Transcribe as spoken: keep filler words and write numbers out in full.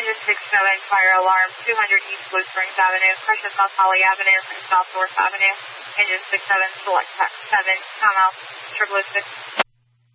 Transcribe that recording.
Engine six seven, fire alarm, two hundred East Blue Springs Avenue, Precious South Holly Avenue, and South North Avenue. Engine six seven, select seven, come out, triple six.